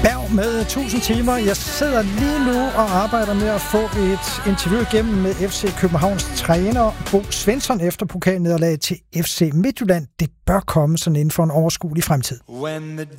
Berg med 1000 timer. Jeg sidder lige nu og arbejder med at få et interview igennem med FC Københavns træner Bo Svensson efter pokalnederlaget til FC Midtjylland. Det bør komme sådan inden for en overskuelig fremtid. When the